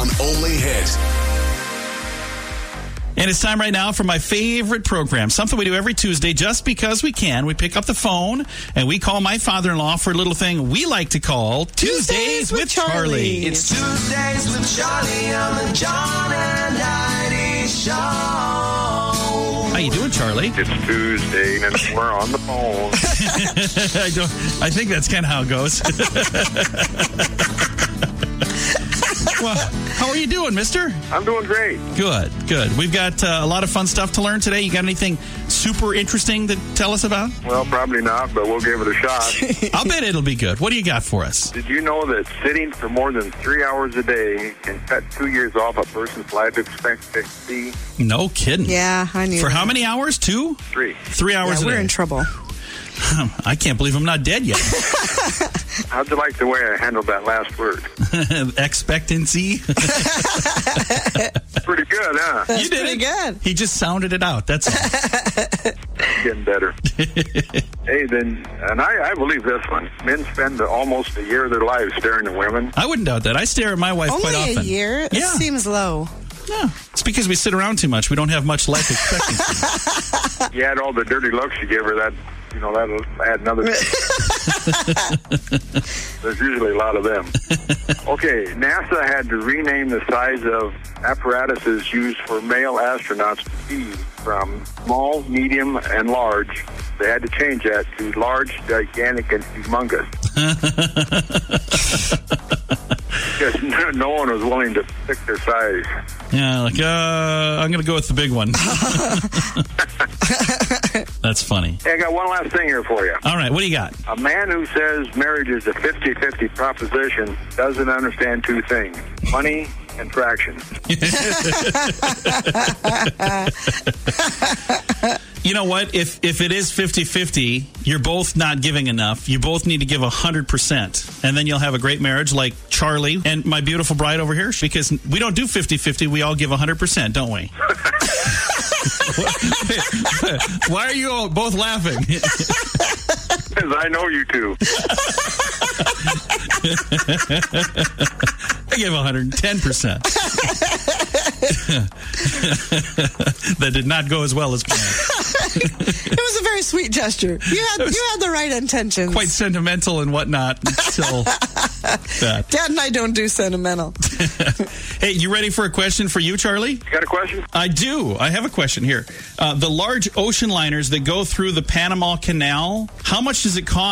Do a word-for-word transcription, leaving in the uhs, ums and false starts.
on Only Hit. And it's time right now for my favorite program, something we do every Tuesday just because we can. We pick up the phone and we call my father-in-law for a little thing we like to call Tuesdays, Tuesdays with, with Charlie. Charlie. It's Tuesdays with Charlie on the John and Heidi Show. How you doing, Charlie? It's Tuesday and we're on the phone. I don't. I think that's kind of how it goes. Well, how are you doing, mister? I'm doing great. Good, good. We've got uh, a lot of fun stuff to learn today. You got anything super interesting to tell us about? Well, probably not, but we'll give it a shot. I'll bet it'll be good. What do you got for us? Did you know that sitting for more than three hours a day can cut two years off a person's life expectancy? No kidding. Yeah, I knew For that. how many hours? Two? Three. Three hours yeah, a we're day. in trouble. I can't believe I'm not dead yet. How'd you like the way I handled that last word? Expectancy. Pretty good, huh? That's You did pretty it. good. He just sounded it out. That's all. Getting better. Hey, then, and I, I believe this one. Men spend almost a year of their lives staring at women. I wouldn't doubt that. I stare at my wife Only quite often. a year? It Yeah. seems low. Yeah. It's because we sit around too much. We don't have much life expectancy. You add all the dirty looks you give her, that, you know, that'll add another. There's usually a lot of them. Okay, NASA had to rename the size of apparatuses used for male astronauts to feed from small, medium, and large. They had to change that to large, gigantic, and humongous. Because no, no one was willing to pick their size. Yeah, like, uh, I'm going to go with the big one. That's funny. Hey, I got one last thing here for you. All right, what do you got? A man who says marriage is a fifty-fifty proposition doesn't understand two things: money and fractions. You know what? If if it is fifty-fifty, you're both not giving enough. You both need to give one hundred percent. And then you'll have a great marriage like Charlie and my beautiful bride over here. Because we don't do fifty-fifty. We all give one hundred percent, don't we? Why are you all both laughing? Because I know you two. I give one hundred ten percent. That did not go as well as planned. It was a very sweet gesture. You had you had the right intentions. Quite sentimental and whatnot until that. Dad and I don't do sentimental. Hey, you ready for a question for you, Charlie? You got a question? I do. I have a question here. Uh, the large ocean liners that go through the Panama Canal, how much does it cost